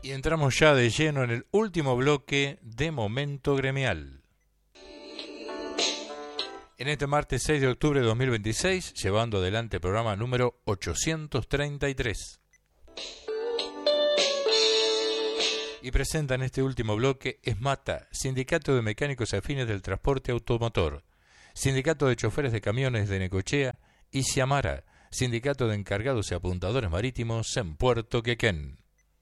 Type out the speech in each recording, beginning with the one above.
Y entramos ya de lleno en el último bloque de Momento Gremial. En este martes 6 de octubre de 2026, llevando adelante el programa número 833. Y presenta en este último bloque ESMATA, Sindicato de Mecánicos Afines del Transporte Automotor, Sindicato de Choferes de Camiones de Necochea y Siamara, Sindicato de Encargados y Apuntadores Marítimos en Puerto Quequén.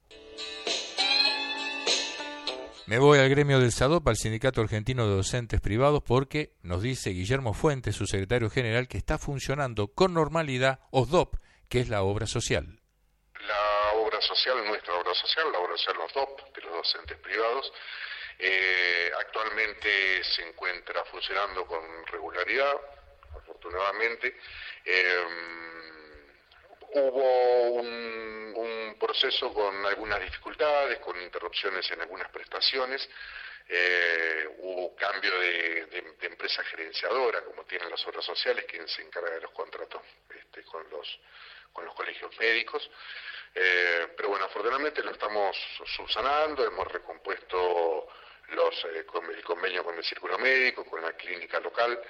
Me voy al gremio del SADOP, al Sindicato Argentino de Docentes Privados, porque nos dice Guillermo Fuentes, su secretario general, que está funcionando con normalidad OSDOP, que es la obra social. La obra social, nuestra obra social, la obra social OSDOP, de los docentes privados, actualmente se encuentra funcionando con regularidad, afortunadamente. Hubo un proceso con algunas dificultades, con interrupciones en algunas prestaciones, hubo cambio de empresa gerenciadora, como tienen las obras sociales, quien se encarga de los contratos con los colegios médicos, pero bueno, afortunadamente lo estamos subsanando, hemos recompuesto el convenio con el Círculo Médico, con la clínica local,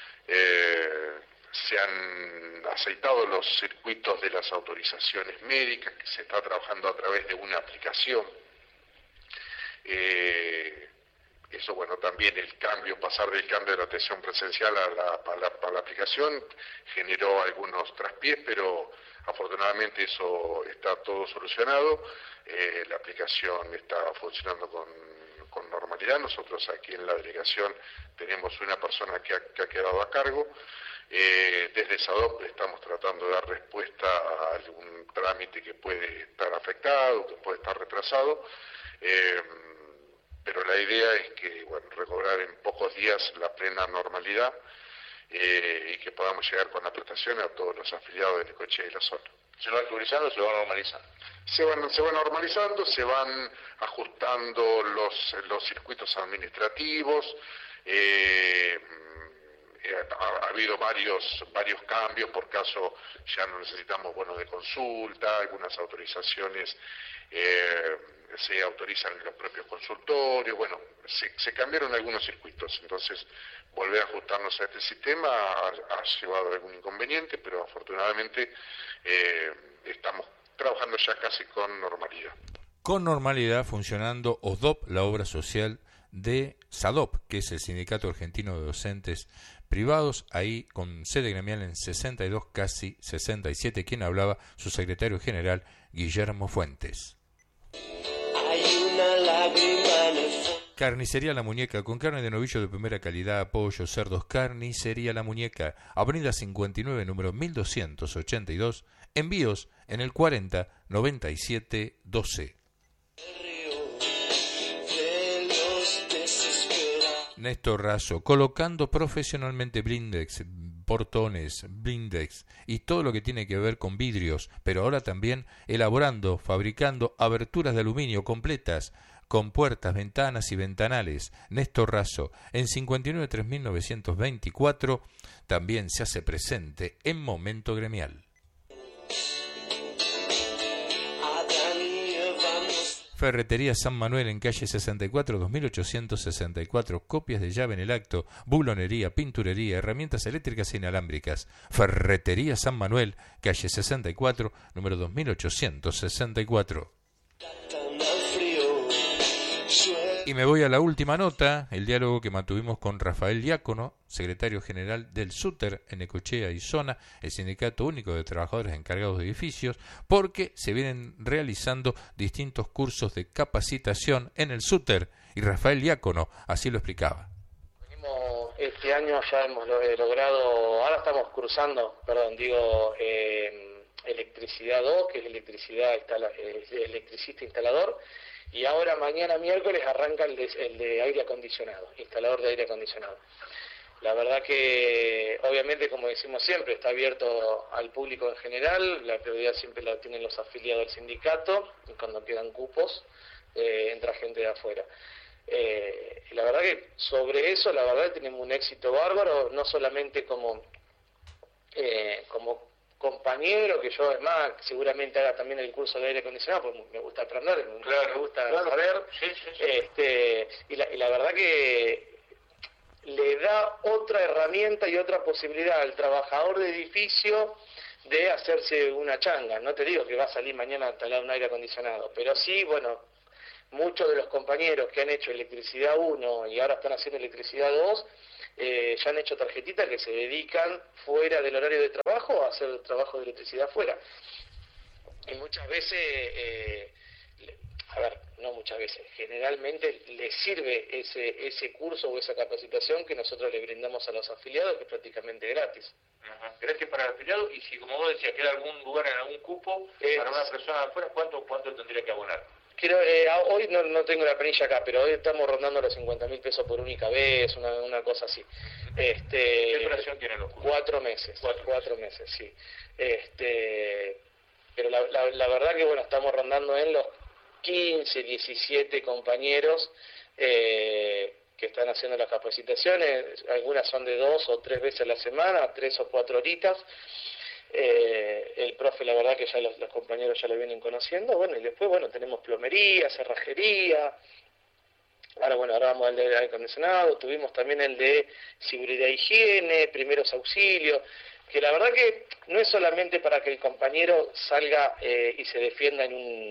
se han aceitado los circuitos de las autorizaciones médicas, que se está trabajando a través de una aplicación. Eso, bueno, también pasar del cambio de la atención presencial a la aplicación generó algunos traspiés, pero afortunadamente eso está todo solucionado. La aplicación está funcionando con normalidad. Nosotros aquí en la delegación tenemos una persona que ha quedado a cargo. Desde SADOP estamos tratando de dar respuesta a algún trámite que puede estar afectado, que puede estar retrasado, pero la idea es que, bueno, recobrar en pocos días la plena normalidad y que podamos llegar con la prestación a todos los afiliados de Necochea y la zona. ¿Se va actualizando o se va normalizando? Se va normalizando, se van ajustando los circuitos administrativos. Ha habido varios cambios, por caso ya no necesitamos bonos de consulta, algunas autorizaciones se autorizan en los propios consultorios, bueno, se cambiaron algunos circuitos, entonces volver a ajustarnos a este sistema ha llevado algún inconveniente, pero afortunadamente estamos trabajando ya casi con normalidad. Con normalidad funcionando OSDOP, la obra social de SADOP, que es el Sindicato Argentino de Docentes Privados, ahí con sede gremial en 62, casi 67, quien hablaba, su secretario general, Guillermo Fuentes. Carnicería La Muñeca, con carne de novillo de primera calidad, pollo, cerdos. Carnicería La Muñeca, avenida 59, número 1282, envíos en el 40 97 12. Néstor Razo, colocando profesionalmente blindex, portones, blindex y todo lo que tiene que ver con vidrios, pero ahora también elaborando, fabricando aberturas de aluminio completas, con puertas, ventanas y ventanales. Néstor Razo, en 59 3924, también se hace presente en Momento Gremial. Ferretería San Manuel en calle 64, 2864, copias de llave en el acto, bulonería, pinturería, herramientas eléctricas e inalámbricas. Ferretería San Manuel, calle 64, número 2864. Y me voy a la última nota, el diálogo que mantuvimos con Rafael Diácono, secretario general del SUTER en Necochea y Zona, el Sindicato Único de Trabajadores Encargados de Edificios, porque se vienen realizando distintos cursos de capacitación en el SUTER, y Rafael Diácono así lo explicaba. Este año ya hemos logrado, ahora estamos cursando, electricidad 2, que es electricista instalador, y ahora mañana miércoles arranca el de aire acondicionado, instalador de aire acondicionado. La verdad que, obviamente, como decimos siempre, está abierto al público en general, la prioridad siempre la tienen los afiliados del sindicato, y cuando quedan cupos, entra gente de afuera. La verdad que sobre eso, la verdad tenemos un éxito bárbaro, no solamente como compañeros, que yo además seguramente haga también el curso de aire acondicionado, porque me gusta aprender, me gusta saber, y la verdad que le da otra herramienta y otra posibilidad al trabajador de edificio de hacerse una changa. No te digo que va a salir mañana a instalar un aire acondicionado, pero sí, bueno, muchos de los compañeros que han hecho electricidad 1 y ahora están haciendo electricidad 2, ya han hecho tarjetitas que se dedican fuera del horario de trabajo a hacer trabajo de electricidad fuera. Y muchas veces, no muchas veces, generalmente les sirve ese curso o esa capacitación que nosotros le brindamos a los afiliados, que es prácticamente gratis. Ajá. Gracias para el afiliado, y si, como vos decías, queda algún lugar en algún cupo para una persona de afuera, ¿cuánto tendría que abonar? Hoy no tengo la planilla acá, pero hoy estamos rondando los 50.000 pesos por única vez, una cosa así. ¿Qué duración tienen los cursos? 4 meses. 4 meses, sí. Pero la verdad que, bueno, estamos rondando en los 15, 17 compañeros que están haciendo las capacitaciones. Algunas son de 2 o 3 veces a la semana, 3 o 4 horitas. El profe, la verdad que ya los compañeros ya lo vienen conociendo. Bueno, y después, bueno, tenemos plomería, cerrajería. Ahora vamos al de aire acondicionado. Tuvimos también el de seguridad e higiene, primeros auxilios, que la verdad que no es solamente para que el compañero salga y se defienda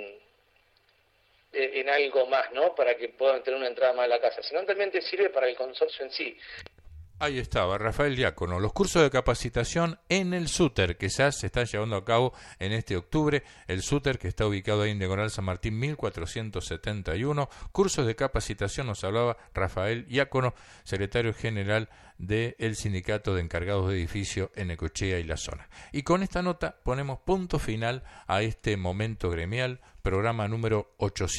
en algo más, ¿no? Para que puedan tener una entrada más a la casa, sino también te sirve para el consorcio en sí. Ahí estaba Rafael Diácono, los cursos de capacitación en el SUTER que ya se están llevando a cabo en este octubre, el SUTER que está ubicado ahí en Diagonal San Martín 1471, cursos de capacitación, nos hablaba Rafael Diácono, secretario general del Sindicato de Encargados de Edificio en Necochea y la zona. Y con esta nota ponemos punto final a este momento gremial, programa número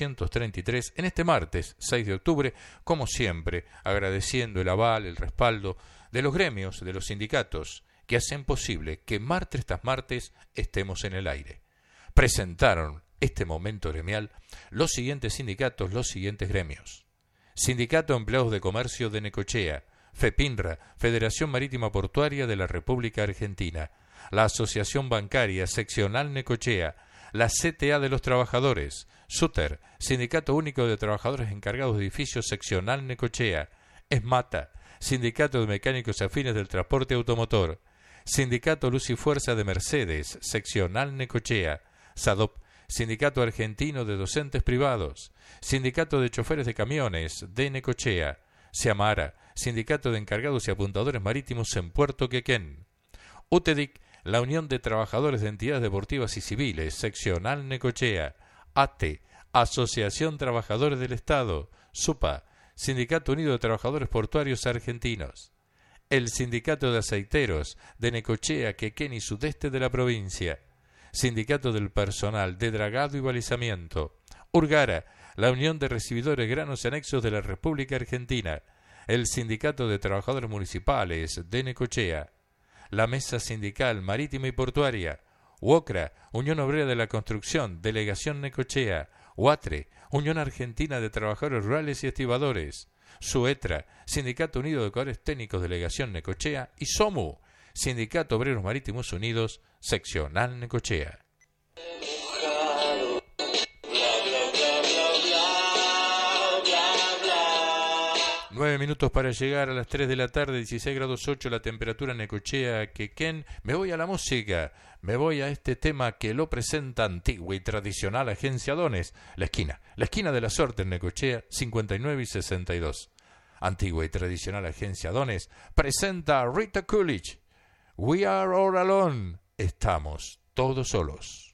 833, en este martes 6 de octubre, como siempre, agradeciendo el aval, el respaldo de los gremios, de los sindicatos, que hacen posible que martes tras martes estemos en el aire. Presentaron este momento gremial los siguientes sindicatos, los siguientes gremios. Sindicato de Empleados de Comercio de Necochea, FEPINRA, Federación Marítima Portuaria de la República Argentina, la Asociación Bancaria Seccional Necochea, la CTA de los Trabajadores, SUTER, Sindicato Único de Trabajadores Encargados de Edificios Seccional Necochea, ESMATA, Sindicato de Mecánicos Afines del Transporte Automotor, Sindicato Luz y Fuerza de Mercedes, Seccional Necochea, SADOP, Sindicato Argentino de Docentes Privados, Sindicato de Choferes de Camiones de Necochea, SEAMARA, Sindicato de Encargados y Apuntadores Marítimos en Puerto Quequén, UTEDIC, la Unión de Trabajadores de Entidades Deportivas y Civiles, Seccional Necochea, ATE, Asociación Trabajadores del Estado, SUPA, Sindicato Unido de Trabajadores Portuarios Argentinos, el Sindicato de Aceiteros de Necochea, Quequén y Sudeste de la provincia, Sindicato del Personal de Dragado y Balizamiento, URGARA, la Unión de Recibidores Granos y Anexos de la República Argentina, el Sindicato de Trabajadores Municipales de Necochea, la Mesa Sindical Marítima y Portuaria, UOCRA, Unión Obrera de la Construcción, Delegación Necochea, UATRE, Unión Argentina de Trabajadores Rurales y Estibadores, SUETRA, Sindicato Unido de Educadores Técnicos, Delegación Necochea, y SOMU, Sindicato Obreros Marítimos Unidos, Seccional Necochea. 9 minutos para llegar a las 3 de la tarde, 16 grados 8 la temperatura en Necochea, Quequén. Me voy a la música, me voy a este tema que lo presenta antigua y tradicional Agencia Dones, la esquina de la suerte en Necochea, 59 y 62. Antigua y tradicional Agencia Dones presenta a Rita Coolidge, We Are All Alone, estamos todos solos.